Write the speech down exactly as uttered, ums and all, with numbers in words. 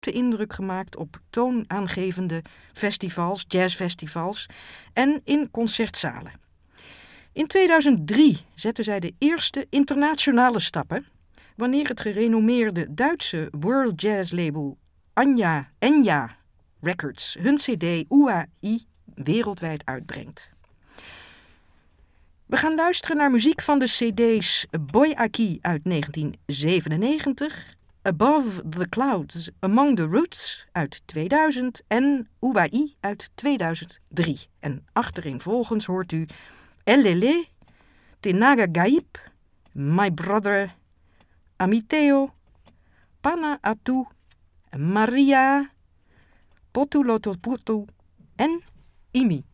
indruk gemaakt op toonaangevende festivals, jazzfestivals en in concertzalen. In tweeduizend drie zette zij de eerste internationale stappen wanneer het gerenommeerde Duitse world jazz label Anja Enya Records hun cd U A I wereldwijd uitbrengt. We gaan luisteren naar muziek van de cd's Boy Aki uit negentien zevenennegentig, Above the Clouds, Among the Roots uit tweeduizend en U A I uit tweeduizend drie. En achtereenvolgens hoort u Elele, Tenaga Gaib, My Brother, Amiteo, Pana Atu, Maria, Potulotoputu en Imi.